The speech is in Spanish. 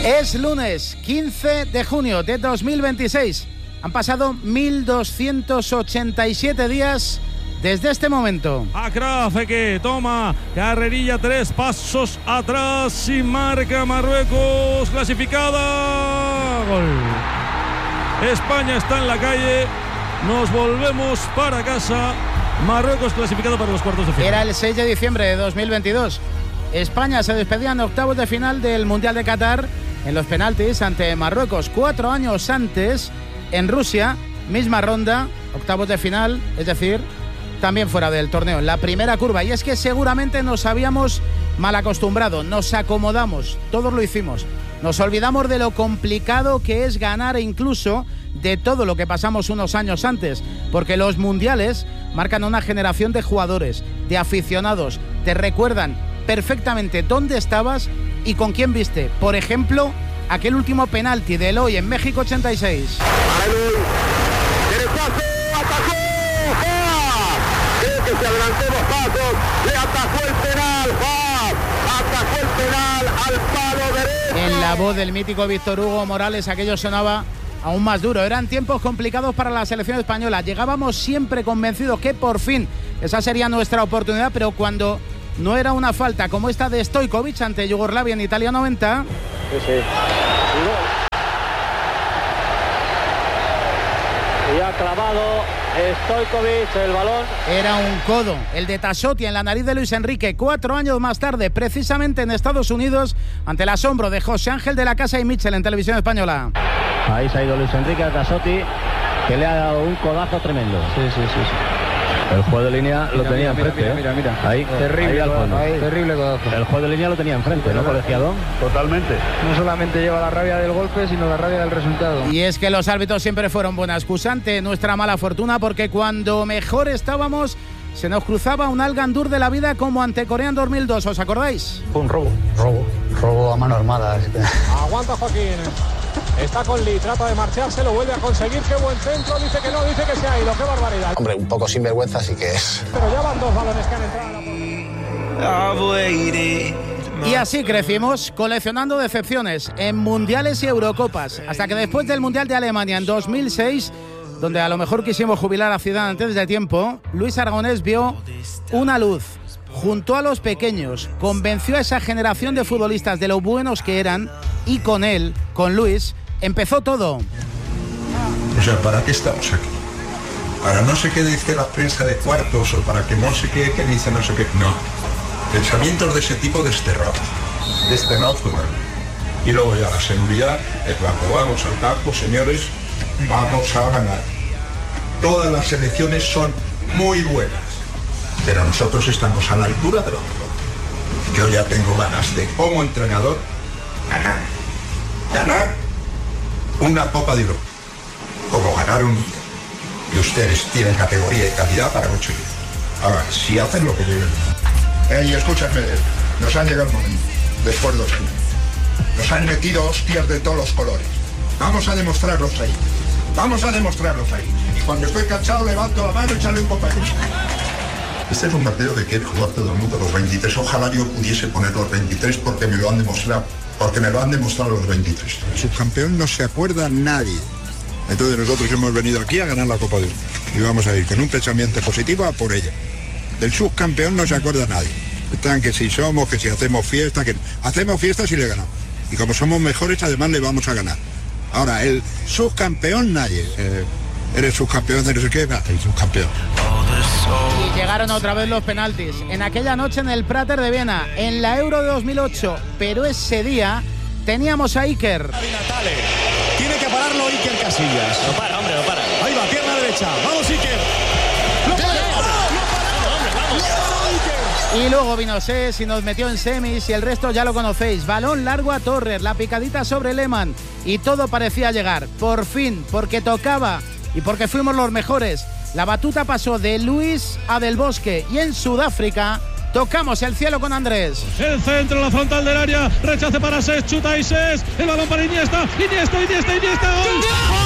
Es lunes 15 de junio de 2026. Han pasado 1287 días desde este momento. Acrafe que toma carrerilla 3 pasos atrás y marca Marruecos, clasificada. Gol. España está en la calle. Nos volvemos para casa. Marruecos clasificado para los cuartos de final. Era el 6 de diciembre de 2022. España se despedía en octavos de final del Mundial de Qatar en los penaltis ante Marruecos. 4 años antes, en Rusia, misma ronda, octavos de final, es decir, también fuera del torneo, en la primera curva. Y es que seguramente nos habíamos mal acostumbrado, nos acomodamos, todos lo hicimos. Nos olvidamos de lo complicado que es ganar e incluso de todo lo que pasamos unos años antes, porque los mundiales marcan una generación de jugadores, de aficionados, te recuerdan perfectamente dónde estabas y con quién viste. Por ejemplo, aquel último penalti de Eloy en México 86. Derechazo, atajó, creo que se adelantó 2 pasos, le atajó el penal, atajó el penal al palo derecho. En la voz del mítico Víctor Hugo Morales aquello sonaba aún más duro. Eran tiempos complicados para la selección española. Llegábamos siempre convencidos que por fin esa sería nuestra oportunidad, pero cuando no era una falta como esta de Stojkovic ante Yugoslavia en Italia 90. Sí. Y ha clavado Stojkovic el balón. Era un codo, el de Tassotti en la nariz de Luis Enrique. 4 años más tarde, precisamente en Estados Unidos, ante el asombro de José Ángel de la Casa y Mitchell en Televisión Española. Ahí se ha ido Luis Enrique a Tassotti, que le ha dado un codazo tremendo. Sí. El juego de línea lo tenía enfrente. Mira. Ahí, terrible, ahí al fondo. Terrible codazo. El juego de línea lo tenía enfrente, ¿no, colegiado? Totalmente. No solamente lleva la rabia del golpe, sino la rabia del resultado. Y es que los árbitros siempre fueron buena excusa ante nuestra mala fortuna, porque cuando mejor estábamos se nos cruzaba un Al-Gandur de la vida como ante Corea en 2002, ¿os acordáis? Fue un robo a mano armada. Aguanta Joaquín. Está con Lee, trata de marcharse, lo vuelve a conseguir, qué buen centro, dice que no, dice que se ha ido, qué barbaridad. Hombre, un poco sinvergüenza sí que es. Pero ya van 2 balones que han entrado. Y así crecimos, coleccionando decepciones en mundiales y Eurocopas, hasta que después del Mundial de Alemania en 2006, donde a lo mejor quisimos jubilar a Zidane antes de tiempo, Luis Aragonés vio una luz. Juntó a los pequeños, convenció a esa generación de futbolistas de lo buenos que eran, y con él, con Luis, empezó todo. O sea, ¿para qué estamos aquí? Para no sé qué dice la prensa de cuartos o para que no sé qué dice no sé qué. No. Pensamientos de ese tipo desterrados fuera. Y luego ya la seguridad, el campo, vamos al campo, señores, vamos a ganar. Todas las selecciones son muy buenas, pero nosotros estamos a la altura de lo mejor. Yo ya tengo ganas de, como entrenador, ganar una Copa de Europa, como ganar un mundial. Y ustedes tienen categoría y calidad para conseguirlo. Ahora, si hacen lo que deben. Y escúchame, nos han llegado el momento, después de 2 años. Nos han metido hostias de todos los colores. Vamos a demostrarlos ahí. Y cuando estoy cansado levanto la mano y sale un poco de eso. Este es un partido que quiere jugar todo el mundo, los 23. Ojalá yo pudiese poner los 23 porque me lo han demostrado. Los 23. Subcampeón no se acuerda nadie. Entonces nosotros hemos venido aquí a ganar la Copa del Mundo. Y vamos a ir con un pensamiento positivo a por ella. Del subcampeón no se acuerda nadie. Están que si somos, que si hacemos fiesta, que hacemos fiesta si le ganamos. Y como somos mejores, además le vamos a ganar. Ahora, el subcampeón nadie. Eres subcampeón de no sé qué, el subcampeón. Y llegaron otra vez los penaltis. En aquella noche en el Prater de Viena, en la Euro de 2008. Pero ese día teníamos a Iker. Tiene que pararlo Iker Casillas. Lo para. Ahí va, pierna derecha. Vamos Iker. ¡Lo para! Y luego vino Sés y nos metió en semis y el resto ya lo conocéis. Balón largo a Torres, la picadita sobre Lehmann y todo parecía llegar. Por fin, porque tocaba y porque fuimos los mejores. La batuta pasó de Luis a Del Bosque y en Sudáfrica tocamos el cielo con Andrés. El centro, la frontal del área, rechace para Sés, chuta y Sés, el balón para Iniesta. ¡Gol!